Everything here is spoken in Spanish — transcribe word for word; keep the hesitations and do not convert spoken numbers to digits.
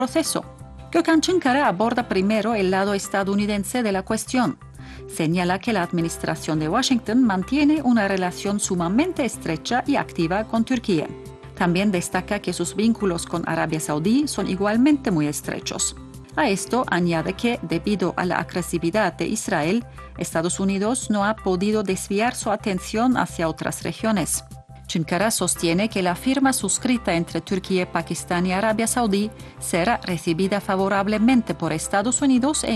proceso. Gökhan Çınkara aborda primero el lado estadounidense de la cuestión. Señala que la administración de Washington mantiene una relación sumamente estrecha y activa con Turquía. También destaca que sus vínculos con Arabia Saudí son igualmente muy estrechos. A esto añade que, debido a la agresividad de Israel, Estados Unidos no ha podido desviar su atención hacia otras regiones. Çınkara sostiene que la firma suscrita entre Turquía, Pakistán y Arabia Saudí será recibida favorablemente por Estados Unidos e